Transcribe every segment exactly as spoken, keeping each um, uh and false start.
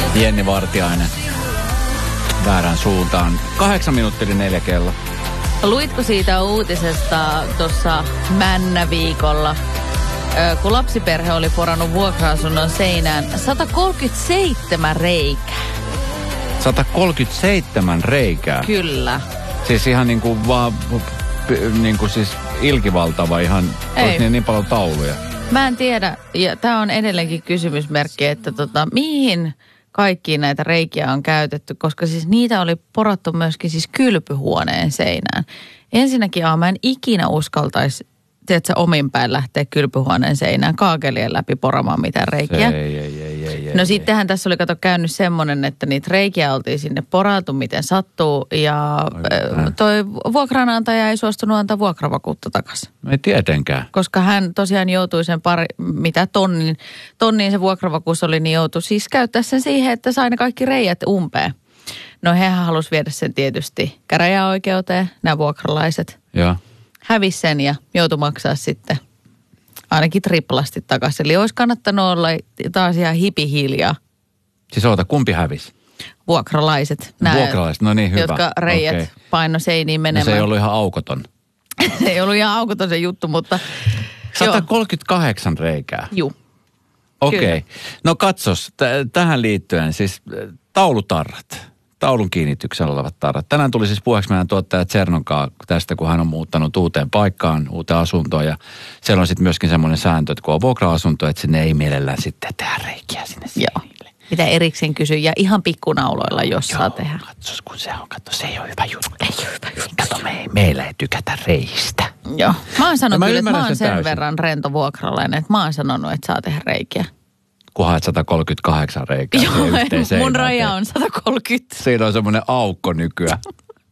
Jenni Vartiainen väärään suuntaan. Kahdeksan minuuttia neljä kello. Luitko siitä uutisesta tuossa Männä-viikolla, kun lapsiperhe oli porannut vuokra-asunnon seinään sata kolmekymmentäseitsemän reikää? sata kolmekymmentäseitsemän reikää? Kyllä. Siis ihan niin kuin vaan, niin kuin siis ilkivaltava ihan, niin, niin paljon tauluja. Mä en tiedä, ja tää on edelleenkin kysymysmerkki, että tota, mihin kaikkiin näitä reikiä on käytetty, koska siis niitä oli porattu myöskin siis kylpyhuoneen seinään. Ensinnäkin a, mä en ikinä uskaltaisi, tiedätkö, omin päin lähteä kylpyhuoneen seinään kaakelien läpi poramaan mitään reikiä. Se ei, ei, ei, ei, no ei, sittenhän ei. Tässä oli kato käynyt semmoinen, että niitä reikiä oltiin sinne porailtu miten sattuu ja Oikein. toi vuokranantaja ei suostunut antaa vuokravakuutta takaisin. Ei tietenkään. Koska hän tosiaan joutui sen pari, mitä tonnin, tonnin se vuokravakuus oli, niin joutui siis käyttää sen siihen, että sai ne kaikki reijät umpeen. No hehän halusi viedä sen tietysti käräjäoikeuteen, nämä vuokralaiset. Joo. Hävisi sen ja joutui maksaa sitten ainakin triplasti takaisin. Eli olisi kannattanut olla taas ihan hipihiljaa. Siis oota, kumpi hävisi? Vuokralaiset. Nämä, Vuokralaiset, no niin hyvä. Jotka reijät okay. paino seiniin menemään. No se ei ollut ihan aukoton. Ei ollut ihan aukoton se juttu, mutta sata kolmekymmentäkahdeksan reikää? Juu. Okei. Okay. No katsos, t- tähän liittyen siis taulutarrat. Taulun kiinnityksellä olevat tarrat. Tänään tuli siis puheeksi meidän tuottaja Tsernonkaan tästä, kun hän on muuttanut uuteen paikkaan, uuteen asuntoon. Ja siellä on sitten myöskin semmoinen sääntö, että kun on vuokra-asunto, että sinne ei mielellään sitten tehdä reikiä sinne seinille. Mitä erikseen kysyä ja ihan pikkunauloilla, jos Joo, saa tehdä. Katsos, kun se on, katso, se ei ole hyvä juttu. Ei ole hyvä juttu. Kato, me ei, meillä ei tykätä reistä. Joo. Mä oon sanonut kyllä, että mä oon sen, sen verran rento vuokralainen, että mä oon sanonut, että saa tehdä reikiä. Kun haet sata kolmekymmentäkahdeksan reikää. Joo, mun raja on sata kolmekymmentä. Siinä on semmoinen aukko nykyään.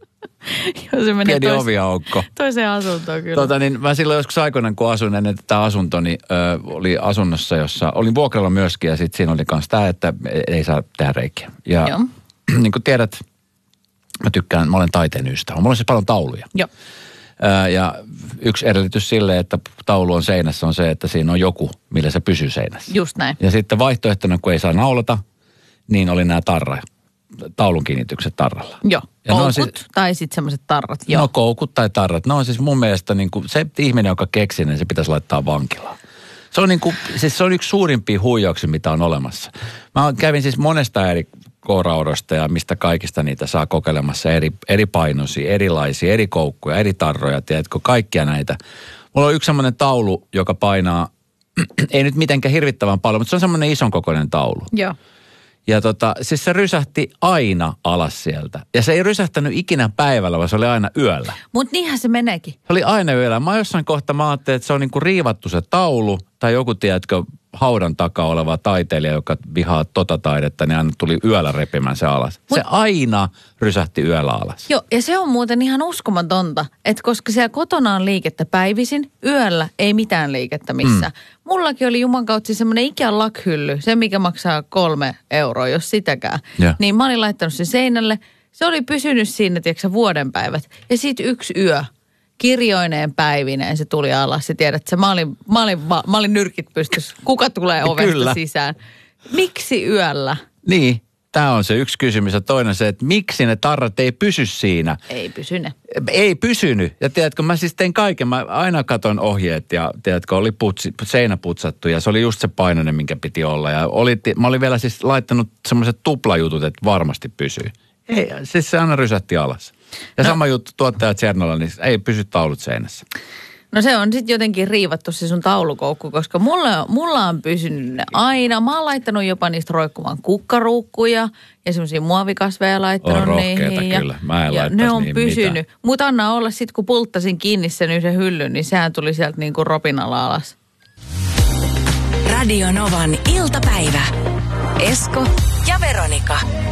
Joo, se menee pieni oviaukko. Toiseen asuntoon kyllä. Tota, niin mä silloin joskus aikoinaan, kun asuin ennen tätä asuntoa, niin ö, oli asunnossa, jossa olin vuokralla myöskin. Ja sitten siinä oli myös tämä, että ei saa tehdä reikiä. Ja Joo. niin kuin tiedät, mä tykkään, mä olen taiteen ystävä. Mulla on siis paljon tauluja. Joo. Ö, ja yksi edellytys sille, että taulu on seinässä, on se, että siinä on joku, millä se pysyy seinässä. Just näin. Ja sitten vaihtoehtona, kun ei saa naulata, niin oli nämä tarra, taulun kiinnitykset tarralla. Joo, ja koukut siis, tai sitten semmoiset tarrat. Joo. No koukut tai tarrat. Ne on siis mun mielestä niin kuin, se ihminen, joka keksi, niin se pitäisi laittaa vankilaan. Se on, niin kuin, siis se on yksi suurimpia huijauksia, mitä on olemassa. Mä kävin siis monesta eri kouraudosta ja mistä kaikista niitä saa kokeilemassa eri, eri painoisia, erilaisia, eri koukkuja, eri tarroja, tiedätkö, kaikkia näitä. Mulla on yksi semmoinen taulu, joka painaa, ei nyt mitenkään hirvittävän paljon, mutta se on semmoinen ison kokoinen taulu. Joo. Ja tota, siis se rysähti aina alas sieltä. Ja se ei rysähtänyt ikinä päivällä, vaan se oli aina yöllä. Mutta niinhän se meneekin. Se oli aina yöllä. Mä jossain kohtaa mä ajattelin, että se on niinku riivattu se taulu, tai joku, tiedätkö, haudan takaa oleva taiteilija, joka vihaa tota taidetta, niin aina tuli yöllä repimään se alas. Mut, se aina rysähti yöllä alas. Joo, ja se on muuten ihan uskomatonta, että koska siellä kotona on liikettä päivisin, yöllä ei mitään liikettä missään. Mm. Mullakin oli juman kautta semmoinen Ikean lakhylly, se mikä maksaa kolme euroa, jos sitäkään. Ja. Niin mä olin laittanut sen seinälle, se oli pysynyt siinä, tiedätkö, vuoden päivät. Ja sitten yksi yö. Kirjoineen päivineen se tuli alas. Ja tiedätkö, mä olin, mä olin, mä olin nyrkit pystyssä. Kuka tulee ovesta Kyllä. sisään? Miksi yöllä? Niin, tämä on se yksi kysymys. Ja toinen se, että miksi ne tarrat ei pysy siinä? Ei pysyne. Ei pysynyt. Ja tiedätkö, mä siis tein kaiken. Mä aina katon ohjeet ja tiedätkö, oli putsi, seinä putsattu ja se oli just se painoinen, minkä piti olla. Ja oli, mä olin vielä siis laittanut semmoiset tuplajutut, että varmasti pysyy. Ei, siis se aina rysähti alas. Ja no, sama juttu tuottaja Tsernolla, niin ei pysy taulut seinässä. No se on sitten jotenkin riivattu se sun taulukoukku, koska mulla, mulla on pysynyt ne aina. Mä oon laittanut jopa niistä roikkumaan kukkaruukkuja ja semmoisia muovikasveja laittanut on niihin. rohkeeta kyllä, mä en ja ne on pysynyt. Mitään. Mutta anna olla sitten, kun pulttasin kiinni sen yhden hyllyn, niin sehän tuli sieltä niin kuin ropinalla alas. Radio Novan iltapäivä. Esko ja Veronika.